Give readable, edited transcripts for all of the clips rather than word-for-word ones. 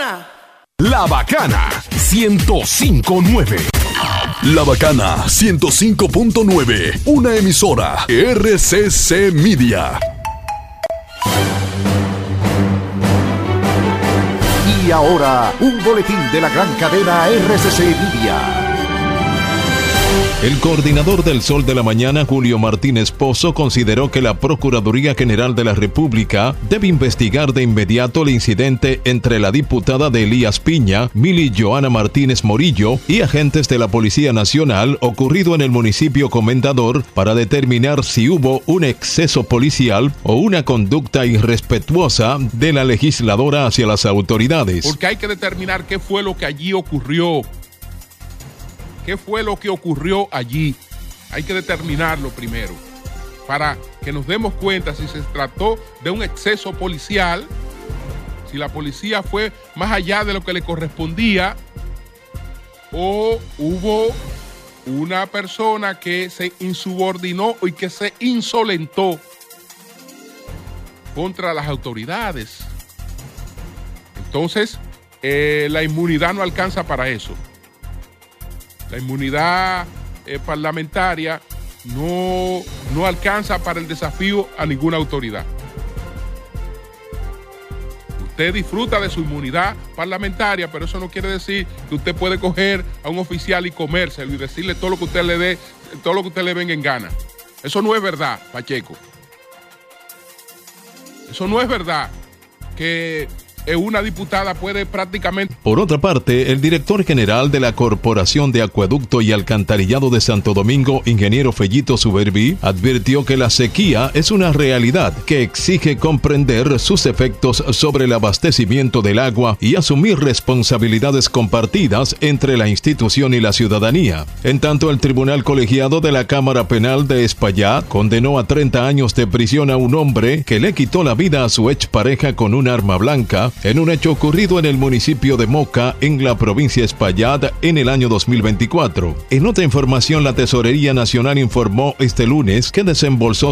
Bacana. La Bacana 105.9. La Bacana 105.9. Una emisora RCC Media. Y ahora, un boletín de la gran cadena RCC Media. El coordinador del Sol de la Mañana, Julio Martínez Pozo, consideró que la Procuraduría General de la República debe investigar de inmediato el incidente entre la diputada de Elías Piña, Mili Joana Martínez Morillo, y agentes de la Policía Nacional ocurrido en el municipio Comendador para determinar si hubo un exceso policial o una conducta irrespetuosa de la legisladora hacia las autoridades. Porque hay que determinar qué fue lo que allí ocurrió. ¿Qué fue lo que ocurrió allí? Hay que determinarlo primero, para que nos demos cuenta si se trató de un exceso policial, si la policía fue más allá de lo que le correspondía, o hubo una persona que se insubordinó y que se insolentó contra las autoridades. Entonces, la inmunidad no alcanza para eso. La inmunidad parlamentaria no alcanza para el desafío a ninguna autoridad. Usted disfruta de su inmunidad parlamentaria, pero eso no quiere decir que usted puede coger a un oficial y comérselo y decirle todo lo que usted le dé, todo lo que usted le venga en gana. Eso no es verdad, Pacheco. Eso no es verdad que una diputada puede prácticamente... Por otra parte, el director general de la Corporación de Acueducto y Alcantarillado de Santo Domingo, ingeniero Fellito Suberví, advirtió que la sequía es una realidad que exige comprender sus efectos sobre el abastecimiento del agua y asumir responsabilidades compartidas entre la institución y la ciudadanía. En tanto, el Tribunal Colegiado de la Cámara Penal de Espaillat condenó a 30 años de prisión a un hombre que le quitó la vida a su expareja con un arma blanca en un hecho ocurrido en el municipio de Moca, en la provincia de Espaillat, en el año 2024. En otra información, la Tesorería Nacional informó este lunes que desembolsó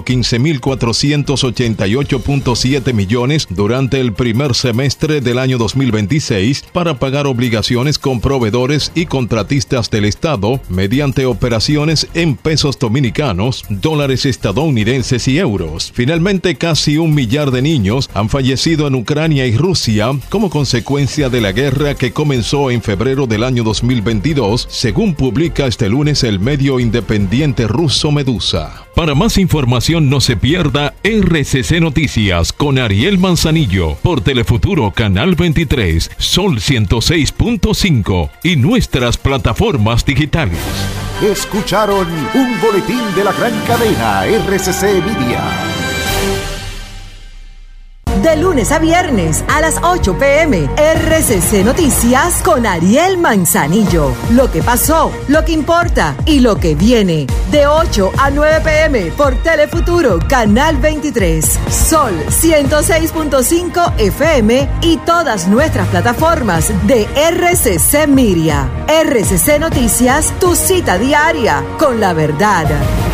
115.488.7 millones durante el primer semestre del año 2026 para pagar obligaciones con proveedores y contratistas del Estado mediante operaciones en pesos dominicanos, dólares estadounidenses y euros. Finalmente, casi 1 millar de niños han fallecido en Ucrania y Rusia como consecuencia de la guerra que comenzó en febrero del año 2022, según publica este lunes el medio independiente ruso Medusa. Para más información no se pierda RCC Noticias con Ariel Manzanillo por Telefuturo Canal 23, Sol 106.5 y nuestras plataformas digitales. Escucharon un boletín de la gran cadena RCC Media. De lunes a viernes a las 8 p.m. RCC Noticias con Ariel Manzanillo. Lo que pasó, lo que importa y lo que viene. De 8 a 9 p.m. por Telefuturo Canal 23, Sol 106.5 FM y todas nuestras plataformas de RCC Media. RCC Noticias, tu cita diaria con la verdad.